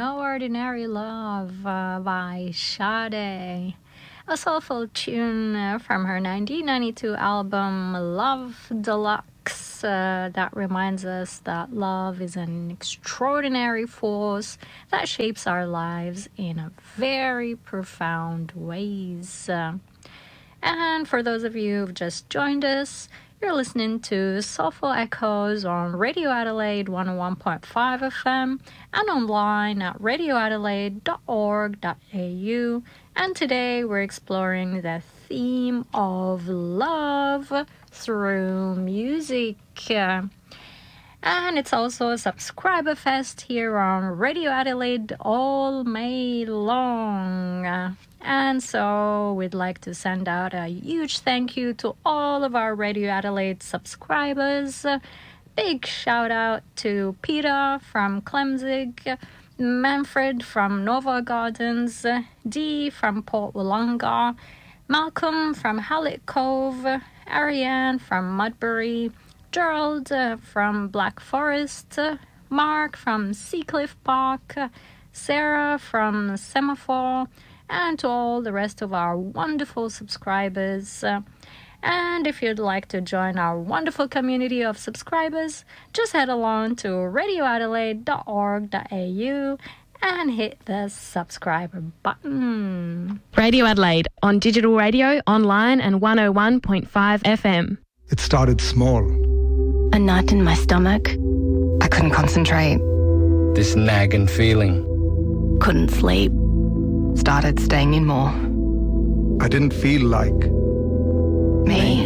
No Ordinary Love by Sade. A soulful tune from her 1992 album Love Deluxe that reminds us that love is an extraordinary force that shapes our lives in a very profound ways. And for those of you who've just joined us, you're listening to Soulful Echoes on Radio Adelaide 101.5 FM and online at radioadelaide.org.au. And today we're exploring the theme of love through music. And it's also a subscriber fest here on Radio Adelaide all May long. And so we'd like to send out a huge thank you to all of our Radio Adelaide subscribers. Big shout out to Peter from Clemzig, Manfred from Nova Gardens, Dee from Port Wollonga, Malcolm from Hallett Cove, Ariane from Mudbury, Gerald from Black Forest, Mark from Seacliff Park, Sarah from Semaphore, and to all the rest of our wonderful subscribers. And if you'd like to join our wonderful community of subscribers, just head along to radioadelaide.org.au and hit the subscriber button. Radio Adelaide on digital radio, online and 101.5 FM. It started small. A knot in my stomach. I couldn't concentrate. This nagging feeling. Couldn't sleep. Started staying in more. I didn't feel like Me.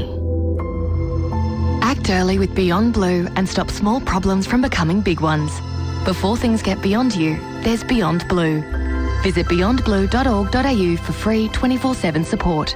Act early with Beyond Blue and stop small problems from becoming big ones. Before things get beyond you, there's Beyond Blue. Visit beyondblue.org.au for free 24/7 support.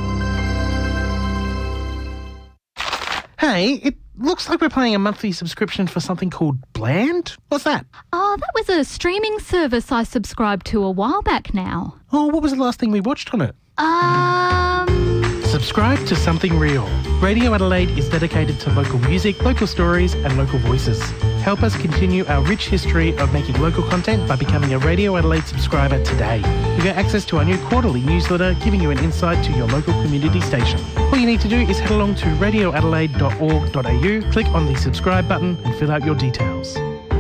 Hey, it looks like we're paying a monthly subscription for something called Bland. What's that? Oh, that was a streaming service I subscribed to a while back now. Oh, what was the last thing we watched on it? Subscribe to Something Real. Radio Adelaide is dedicated to local music, local stories and local voices. Help us continue our rich history of making local content by becoming a Radio Adelaide subscriber today. You get access to our new quarterly newsletter giving you an insight to your local community station. All you need to do is head along to radioadelaide.org.au, click on the subscribe button and fill out your details.